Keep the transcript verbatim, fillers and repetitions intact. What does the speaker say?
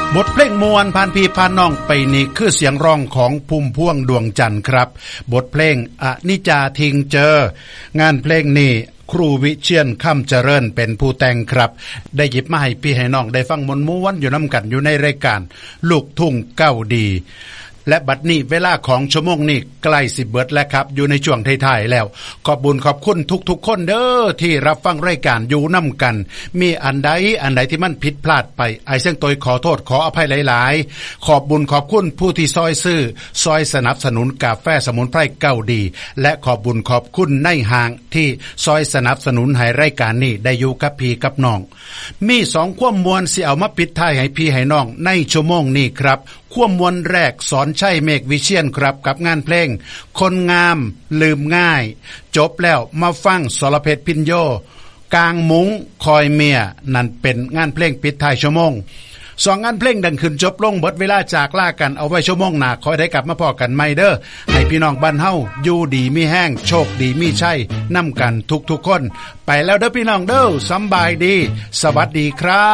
บทเพลงมวลผ่านพี่ผ่านน้องไปนี่คือเสียงร้องของพุ่มพวงดวงจันทร์ครับบทเพลงอนิจจาทิงเจองานเพลงนี้ครูวิเชียรค่ำเจริญเป็นผู้แต่งครับได้หยิบมาให้พี่ให้น้องได้ฟังมนต์ม้วนอยู่นำกันอยู่ในรายการลูกทุ่งเก้าดีและบัดนี้เวลาของชั่วโมงนี้ใกล้สิเบิดแล้วครับอยู่ในช่วงท้ายๆแล้วขอบบุญขอบคุณทุกๆคนเด้อที่รับฟังรายการอยู่นำกันมีอันใดอันใดที่มันผิดพลาดไปไอ้เสี่ยงตยขอโทษขออภัยหลายๆขอบบุญขอบคุณผู้ที่ซอยซื้อซอยสนับสนุนกาแฟสมุนไพรเก้าดีและขอบบุญขอบคุณในห่างที่ซอยสนับสนุนให้รายการนี้ได้อยู่กับพี่กับน้องมีสองความมวลสิเอามาปิดท้ายให้พี่ให้น้องในชั่วโมงนี้ครับความมวลแรกสอนชัยเมฆวิเชียรครับกับงานเพลงคนงามลืมง่ายจบแล้วมาฟังสรเพชรพินโยกลางมุ้งคอยเมียนั่นเป็นงานเพลงปิดท้ายชั่วโมงสองงานเพลงดังขึ้นจบลงเบิดเวลาจากลากันเอาไว้ชั่วโมงหน้าคอยได้กลับมาพอกันใหม่เด้อให้พี่น้องบ้านเฮาอยู่ดีมีแห้งโชคดีมีชัยนำกันทุกๆคนไปแล้วเด้อพี่น้องเด้อสำบายดีสวัสดีครับ